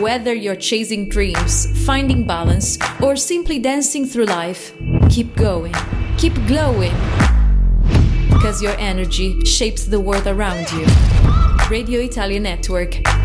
Whether you're chasing dreams, finding balance, or simply dancing through life, keep going, keep glowing. Because your energy shapes the world around you. Radio Italia Network.